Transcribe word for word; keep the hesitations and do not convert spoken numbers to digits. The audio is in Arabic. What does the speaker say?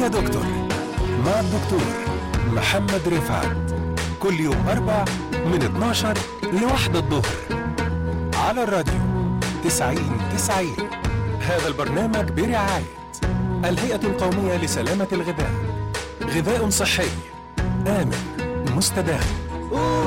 دكتور مع الدكتور محمد رفعت، كل يوم أربع من اتناشر لواحدة الظهر على الراديو تسعين تسعين. هذا البرنامج برعاية الهيئة القومية لسلامة الغذاء، غذاء صحي آمن مستدام.